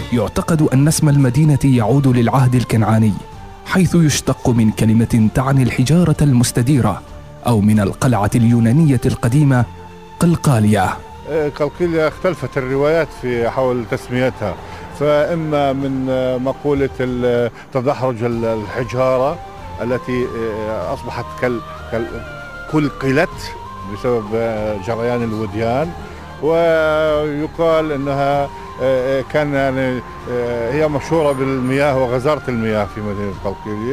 يعتقد أن اسم المدينة يعود للعهد الكنعاني، حيث يشتق من كلمة تعني الحجارة المستديرة، أو من القلعة اليونانية القديمة قلقاليا. قلقاليا اختلفت الروايات في حول تسميتها، فإما من مقولة تدحرج الحجارة التي أصبحت قلقلت بسبب جريان الوديان، ويقال أنها كان يعني هي مشهورة بالمياه وغزارة المياه في مدينة قلقاليا.